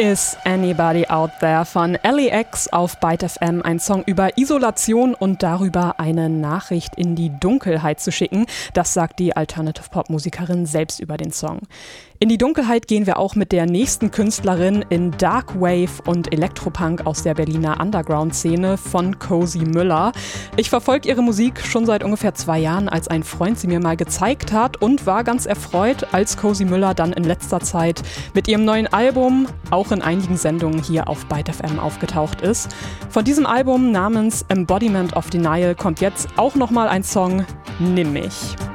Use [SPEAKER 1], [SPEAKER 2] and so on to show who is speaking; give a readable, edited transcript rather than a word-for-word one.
[SPEAKER 1] Is Anybody Out There von LAX auf Byte FM, ein Song über Isolation und darüber, eine Nachricht in die Dunkelheit zu schicken. Das sagt die Alternative-Pop-Musikerin selbst über den Song. In die Dunkelheit gehen wir auch mit der nächsten Künstlerin in Dark Wave und Elektropunk aus der Berliner Underground-Szene von Cozy Müller. Ich verfolge ihre Musik schon seit ungefähr 2 Jahren, als ein Freund sie mir mal gezeigt hat, und war ganz erfreut, als Cozy Müller dann in letzter Zeit mit ihrem neuen Album auch in einigen Sendungen hier auf Byte FM aufgetaucht ist. Von diesem Album namens Embodiment of Denial kommt jetzt auch nochmal ein Song, Nimm mich.